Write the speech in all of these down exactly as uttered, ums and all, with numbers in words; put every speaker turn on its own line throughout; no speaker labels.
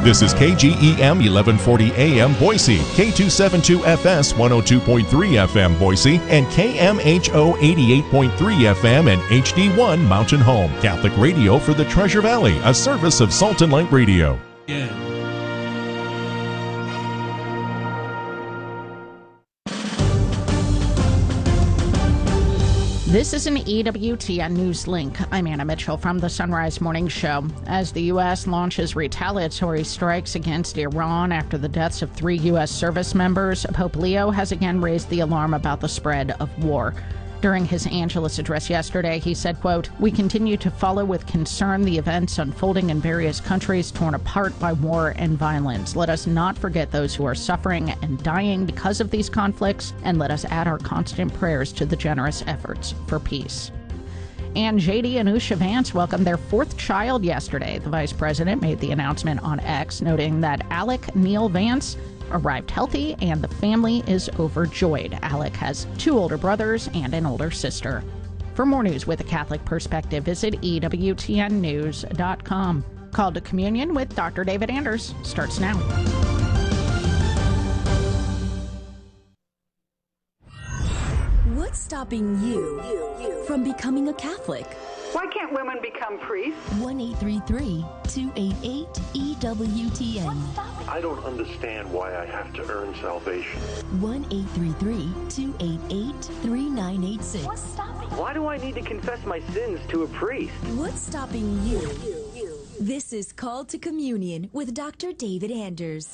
This is K G E M eleven forty A M Boise, K two seventy-two F S one oh two point three F M Boise, and K M H O eighty-eight point three F M and H D one Mountain Home. Catholic radio for the Treasure Valley, a service of Salt and Light Radio.
Yeah.
This is an E W T N News Link. I'm Anna Mitchell from the Sunrise Morning Show. As the U S launches retaliatory strikes against Iran after the deaths of three U S service members, Pope Leo has again raised the alarm about the spread of war. During his Angelus address yesterday, he said, quote, "We continue to follow with concern the events unfolding in various countries torn apart by war and violence. Let us not forget those who are suffering and dying because of these conflicts, and let us add our constant prayers to the generous efforts for peace." And J D and Usha Vance welcomed their fourth child yesterday. The vice president made the announcement on X, noting that Alec Neil Vance arrived healthy and the family is overjoyed. Alec has two older brothers and an older sister. For more news with a Catholic perspective, visit E W T N news dot com. Call to Communion with Doctor David Anders starts now.
What's stopping you from becoming a Catholic?
Why can't women become priests?
one eight three three, two eight eight, E W T N.
I don't understand why I have to earn salvation.
one eight three three, two eight eight, three nine eight six.
Why do I need to confess my sins to a priest?
What's stopping you? This is Called to Communion with Doctor David Anders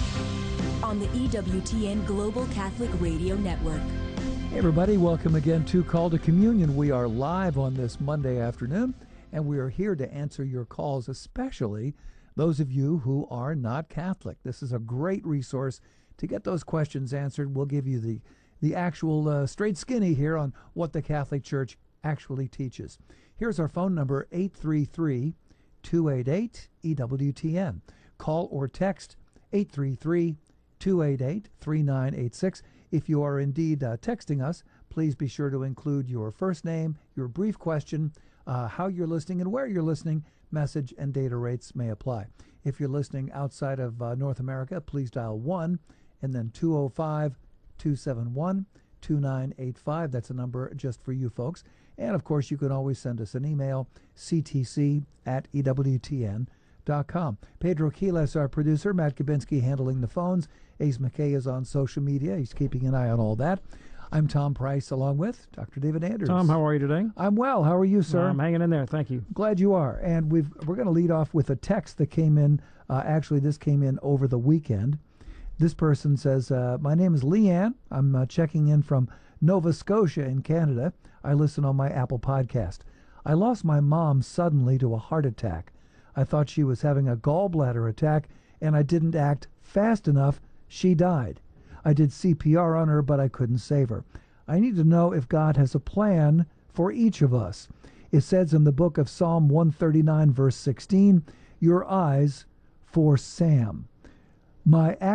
on the E W T N Global Catholic Radio Network.
Hey everybody, welcome again to Call to Communion. We are live on this Monday afternoon, and we are here to answer your calls, especially those of you who are not Catholic. This is a great resource to get those questions answered. We'll give you the, the actual uh, straight skinny here on what the Catholic Church actually teaches. Here's our phone number, eight three three, two eight eight, E W T N. Call or text eight three three, two eight eight, three nine eight six. If you are indeed uh, texting us, please be sure to include your first name, your brief question, uh, how you're listening and where you're listening. Message and data rates may apply. If you're listening outside of uh, North America, please dial one and then two oh five, two seven one, two nine eight five. That's a number just for you folks. And, of course, you can always send us an email, c t c at e w t n dot com. Pedro Quiles, our producer, Matt Kabinski handling the phones. Ace McKay is on social media. He's keeping an eye on all that. I'm Tom Price, along with Doctor David Anders.
Tom, how are you today?
I'm well. How are you, sir?
I'm hanging in there. Thank you.
Glad you are. And we've, we're going to lead off with a text that came in. Uh, actually, this came in over the weekend. This person says, uh, my name is Leanne. I'm uh, checking in from Nova Scotia in Canada. I listen on my Apple podcast. I lost my mom suddenly to a heart attack. I thought she was having a gallbladder attack, and I didn't act fast enough. She died. I did C P R on her, but I couldn't save her. I need to know if God has a plan for each of us. It says in the book of Psalm one thirty-nine, verse sixteen, your eyes for Sam. My